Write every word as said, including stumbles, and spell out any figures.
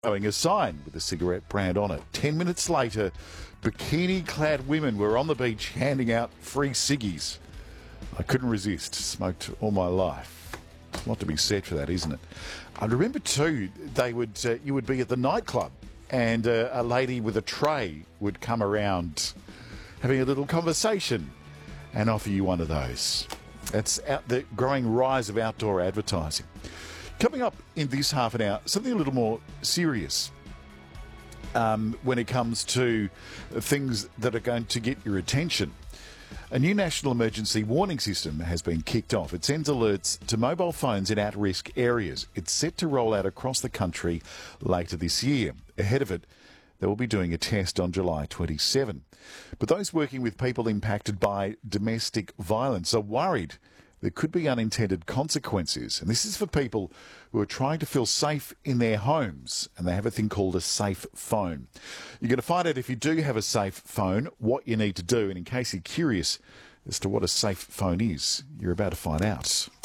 showing a sign with a cigarette brand on it. Ten minutes later, bikini-clad women were on the beach handing out free ciggies. I couldn't resist. Smoked all my life. There's a lot to be said for that, isn't it? I remember too, they would uh, you would be at the nightclub and uh, a lady with a tray would come around having a little conversation and offer you one of those. That's out the growing rise of outdoor advertising. Coming up in this half an hour, something a little more serious um, when it comes to things that are going to get your attention. A new national emergency warning system has been kicked off. It sends alerts to mobile phones in at-risk areas. It's set to roll out across the country later this year. Ahead of it, they will be doing a test on July twenty-seventh. But those working with people impacted by domestic violence are worried there could be unintended consequences. And this is for people who are trying to feel safe in their homes, and they have a thing called a safe phone. You're going to find out if you do have a safe phone, what you need to do. And in case you're curious as to what a safe phone is, you're about to find out.